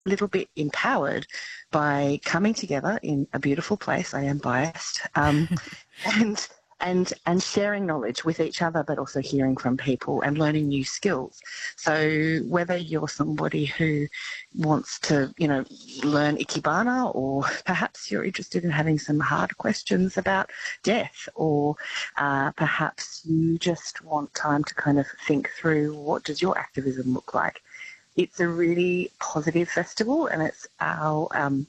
little bit empowered by coming together in a beautiful place. I am biased, and and sharing knowledge with each other, but also hearing from people and learning new skills. So whether you're somebody who wants to, learn Ikebana, or perhaps you're interested in having some hard questions about death, or perhaps you just want time to kind of think through what does your activism look like. It's a really positive festival, and it's our,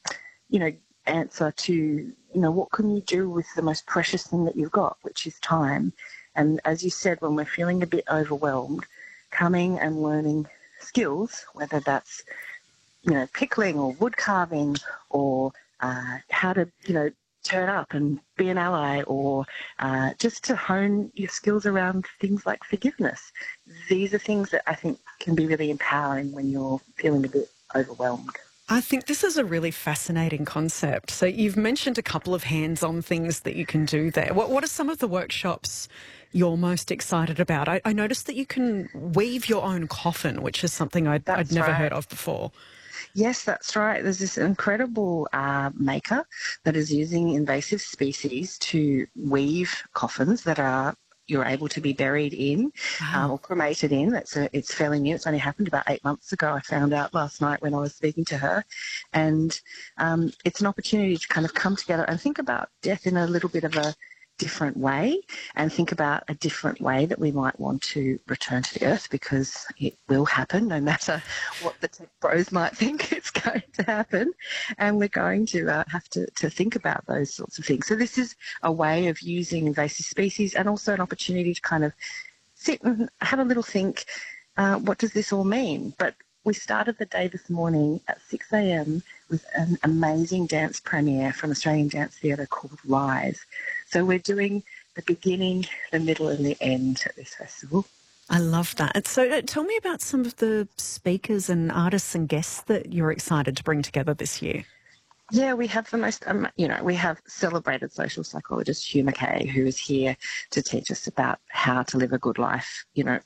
answer to, what can you do with the most precious thing that you've got, which is time. And as you said, when we're feeling a bit overwhelmed, coming and learning skills, whether that's, pickling or wood carving, or how to, turn up and be an ally, or just to hone your skills around things like forgiveness. These are things that I think can be really empowering when you're feeling a bit overwhelmed. I think this is a really fascinating concept. So you've mentioned a couple of hands-on things that you can do there. What are some of the workshops you're most excited about? I noticed that you can weave your own coffin, which is something I'd never heard of before. Yes, that's right. There's this incredible maker that is using invasive species to weave coffins that you're able to be buried in. Wow. Or cremated in. It's fairly new. It's only happened about 8 months ago. I found out last night when I was speaking to her. And it's an opportunity to kind of come together and think about death in a little bit of a different way, and think about a different way that we might want to return to the earth, because it will happen no matter what the tech bros might think it's going to happen, and we're going to have to think about those sorts of things. So this is a way of using invasive species, and also an opportunity to kind of sit and have a little think, what does this all mean? But we started the day this morning at 6 a.m. with an amazing dance premiere from Australian Dance Theatre called Rise. So we're doing the beginning, the middle and the end at this festival. I love that. So tell me about some of the speakers and artists and guests that you're excited to bring together this year. Yeah, we have the most, we have celebrated social psychologist Hugh Mackay, who is here to teach us about how to live a good life.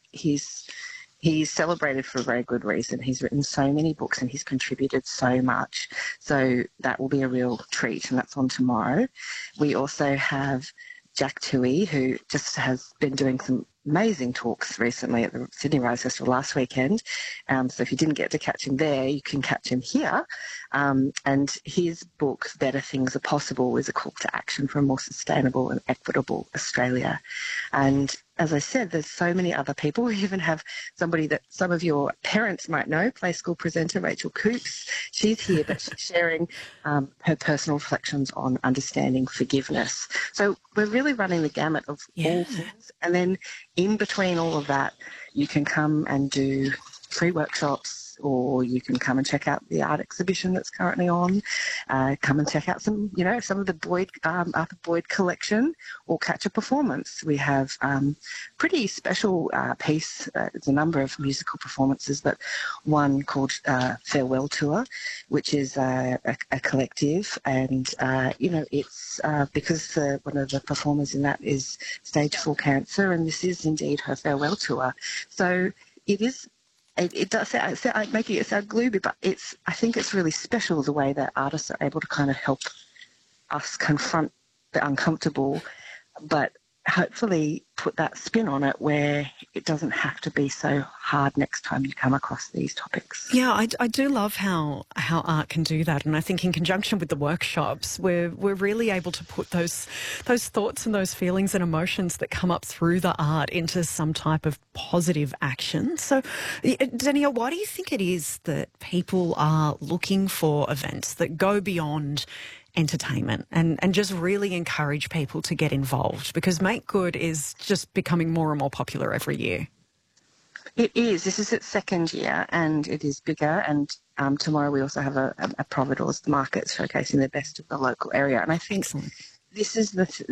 He's celebrated for a very good reason. He's written so many books and he's contributed so much. So that will be a real treat, and that's on tomorrow. We also have Jack Toohey, who just has been doing some amazing talks recently at the Sydney Rise Festival last weekend. So if you didn't get to catch him there, you can catch him here. And his book, Better Things Are Possible, is a call to action for a more sustainable and equitable Australia. And as I said, there's so many other people. We even have somebody that some of your parents might know, Play School presenter Rachel Coops. She's here, but she's sharing her personal reflections on understanding forgiveness. So we're really running the gamut of all things. And then in between all of that, you can come and do free workshops, or you can come and check out the art exhibition that's currently on. Come and check out some of the Arthur Boyd collection, or catch a performance. We have pretty special piece. It's a number of musical performances, but one called Farewell Tour, which is a collective, and it's because one of the performers in that is stage 4 cancer, and this is indeed her farewell tour. So it is. It does sound, making it sound gloomy, but I think it's really special the way that artists are able to kind of help us confront the uncomfortable, but hopefully put that spin on it where it doesn't have to be so hard next time you come across these topics. Yeah, I do love how art can do that, and I think in conjunction with the workshops, we're really able to put those thoughts and those feelings and emotions that come up through the art into some type of positive action. So, Danielle, why do you think it is that people are looking for events that go beyond entertainment and just really encourage people to get involved? Because Make Good is just becoming more and more popular every year. It is. This is its second year, and it is bigger. And tomorrow we also have a Providores market showcasing the best of the local area. And I think this is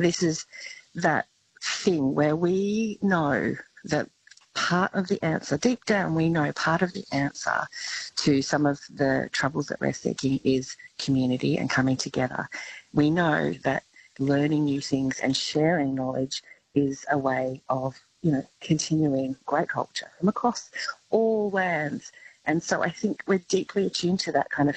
that thing where we know that part of the answer, deep down we know part of the answer to some of the troubles that we're seeking is community and coming together. We know that learning new things and sharing knowledge is a way of continuing great culture from across all lands. And so I think we're deeply attuned to that kind of